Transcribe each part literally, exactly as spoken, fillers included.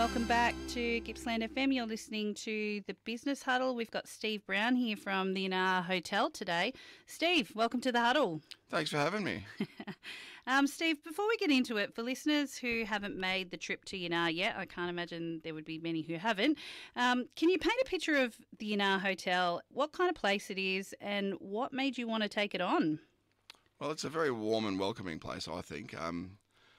welcome back to Gippsland F M. You're listening to the Business Huddle. We've got Steve Brown here from the Yanar Hotel today. Steve, welcome to the Huddle. Thanks for having me. um, Steve, before we get into it, for listeners who haven't made the trip to Yanar yet, I can't imagine there would be many who haven't, um, can you paint a picture of the Yanar Hotel, what kind of place it is and what made you want to take it on? Well, it's a very warm and welcoming place, I think. Um,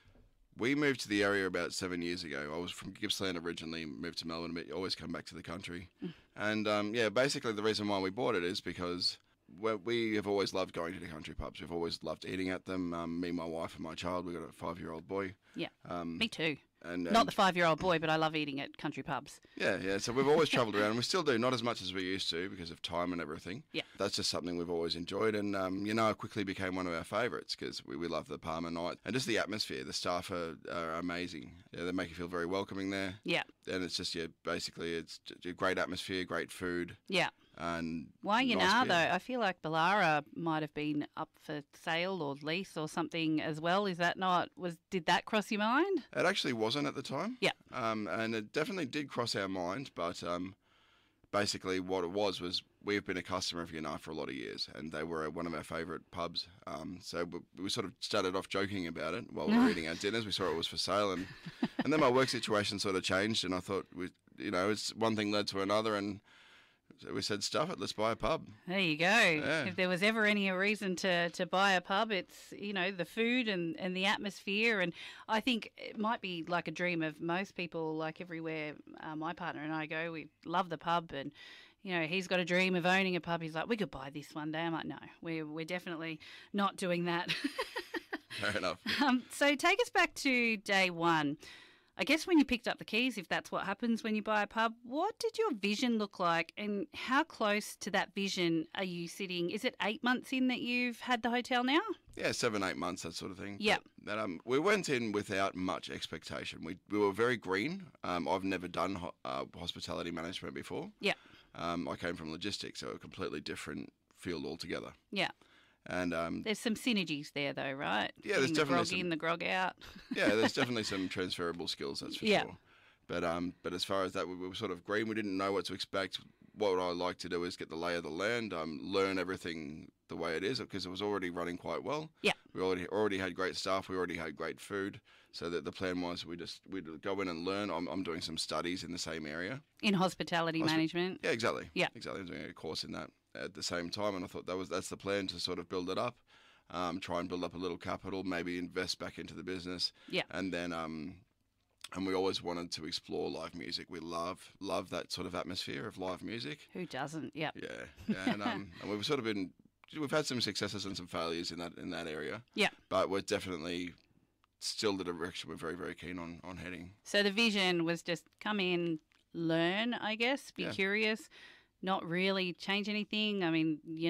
we moved to the area about seven years ago. I was from Gippsland originally, moved to Melbourne, but always come back to the country. Mm. And, um, yeah, basically the reason why we bought it is because we have always loved going to the country pubs. We've always loved eating at them. Um, me, my wife and my child, we've got a five-year-old boy. Yeah, um, me too. And, and Not the five-year-old boy, but I love eating at country pubs. Yeah, yeah. So we've always travelled around, and we still do, not as much as we used to because of time and everything. Yeah. That's just something we've always enjoyed, and, um, you know, it quickly became one of our favourites because we, we love the Palmer night. And just the atmosphere, the staff are, are amazing. Yeah, they make you feel very welcoming there. Yeah. And it's just, yeah, basically it's a great atmosphere, great food. Yeah. And Why nice Yanar, beer. though? I feel like Ballara might have been up for sale or lease or something as well. Is that not, was did that cross your mind? It actually wasn't at the time. Yeah. Um, and it definitely did cross our mind, but um, basically what it was was we've been a customer of Yanar for a lot of years, and they were one of our favourite pubs. Um, so we, we sort of started off joking about it while we were eating our dinners. We saw it was for sale, and, and then my work situation sort of changed, and I thought, we, you know, it's one thing led to another, and so we said, stuff it, let's buy a pub. There you go. Yeah. If there was ever any reason to, to buy a pub, it's, you know, the food and, and the atmosphere. And I think it might be like a dream of most people, like everywhere uh, my partner and I go, we love the pub. And, you know, he's got a dream of owning a pub. He's like, we could buy this one day. I'm like, no, we're, we're definitely not doing that. Fair enough. Um, so take us back to day one. I guess when you picked up the keys, if that's what happens when you buy a pub, what did your vision look like and how close to that vision are you sitting? Is it eight months in that you've had the hotel now? Yeah, seven, eight months, that sort of thing. Yeah. But, um, we went in without much expectation. We we were very green. Um, I've never done ho- uh, hospitality management before. Yeah. Um, I came from logistics, so a completely different field altogether. Yeah. And um, There's some synergies there though, right? Yeah, there's Getting definitely the grog some- in, the grog out. yeah, there's definitely some transferable skills, that's for Yeah. sure. But um, but as far as that, we were sort of green. We didn't know what to expect. What I like to do is get the lay of the land, um, learn everything the way it is, because it was already running quite well. Yeah. We already already had great staff. We already had great food. So that the plan was we just we'd go in and learn. I'm I'm doing some studies in the same area. In hospitality Hospi- management. Yeah, exactly. Yeah. Exactly. I'm doing a course in that at the same time, and I thought that was that's the plan, to sort of build it up, um, try and build up a little capital, maybe invest back into the business. Yeah. And then um, and we always wanted to explore live music. We love love that sort of atmosphere of live music. Who doesn't? Yeah. Yeah. Yeah. And um, and we've sort of been we've had some successes and some failures in that in that area. Yeah. But we're definitely still the direction we're very very keen on on heading. So the vision was just come in, learn, I guess, be Yeah. curious, not really change anything. I mean, you